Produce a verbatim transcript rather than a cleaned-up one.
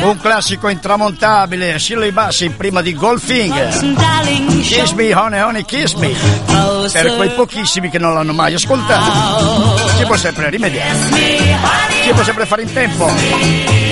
Un classico intramontabile, Shirley Bassey prima di Goldfinger. Kiss me, honey, honey, kiss me. Per quei pochissimi che non l'hanno mai ascoltato, si può sempre rimediare, si può sempre fare in tempo.